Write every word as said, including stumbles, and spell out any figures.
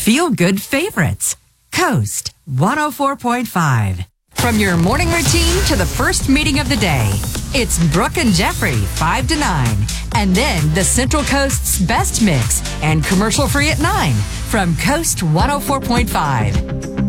feel-good favorites. Coast one oh four point five. From your morning routine to the first meeting of the day, it's Brooke and Jeffrey, five to nine. And then the Central Coast's best mix and commercial-free at nine from Coast one oh four point five.